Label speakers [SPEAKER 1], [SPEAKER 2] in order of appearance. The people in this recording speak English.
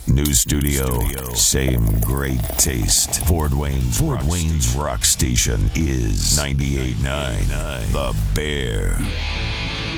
[SPEAKER 1] New studio, same great taste. Fort Wayne's rock station is 98.9 The Bear.